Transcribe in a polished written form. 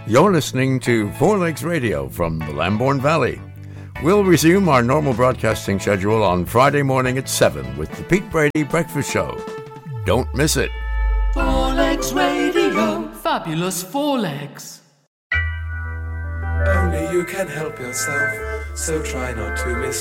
You're listening to Four Legs Radio from the Lambourne Valley. We'll resume our normal broadcasting schedule on Friday morning at 7 with the Pete Brady Breakfast Show. Don't miss it. Four Legs Radio. Fabulous Four Legs. Only you can help yourself, so try not to miss